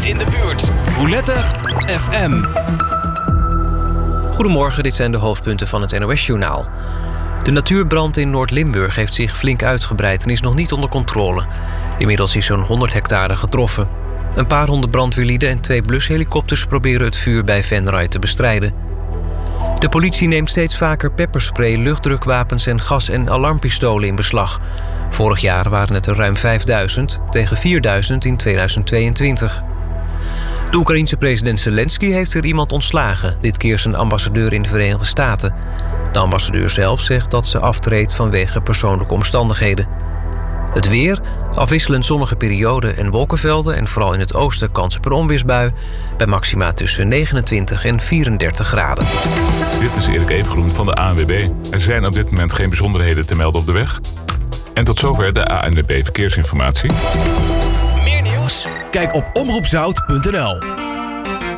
in de buurt. Roulette FM. Goedemorgen, dit zijn de hoofdpunten van het NOS-journaal. De natuurbrand in Noord-Limburg heeft zich flink uitgebreid en is nog niet onder controle. Inmiddels is zo'n 100 hectare getroffen. Een paar honderd brandweerlieden en 2 blushelikopters proberen het vuur bij Venray te bestrijden. De politie neemt steeds vaker pepperspray, luchtdrukwapens en gas- en alarmpistolen in beslag. Vorig jaar waren het er ruim 5000 tegen 4000 in 2022. De Oekraïense president Zelensky heeft weer iemand ontslagen, dit keer zijn ambassadeur in de Verenigde Staten. De ambassadeur zelf zegt dat ze aftreedt vanwege persoonlijke omstandigheden. Het weer, afwisselend zonnige perioden en wolkenvelden en vooral in het oosten kans op een onweersbui bij maxima tussen 29 en 34 graden. Dit is Erik Evengroen van de ANWB. Er zijn op dit moment geen bijzonderheden te melden op de weg. En tot zover de ANWB Verkeersinformatie. Meer nieuws? Kijk op omroepzout.nl.